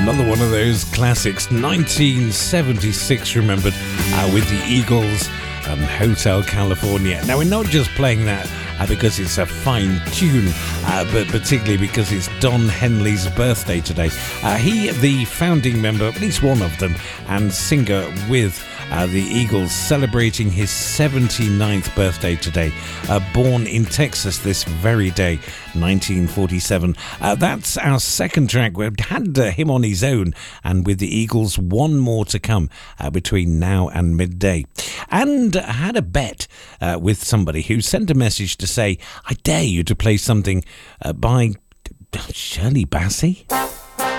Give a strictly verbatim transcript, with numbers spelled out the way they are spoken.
Another one of those classics, nineteen seventy-six, remembered, uh, with the Eagles and Hotel California. Now, we're not just playing that uh, because it's a fine tune, uh, but particularly because it's Don Henley's birthday today. Uh, he, the founding member, at least one of them, and singer with Uh, the Eagles, celebrating his seventy-ninth birthday today, uh, born in Texas this very day, nineteen forty-seven. Uh, that's our second track. We've had uh, him on his own, and with the Eagles, one more to come uh, between now and midday. And I had a bet uh, with somebody who sent a message to say, I dare you to play something uh, by Shirley Bassey.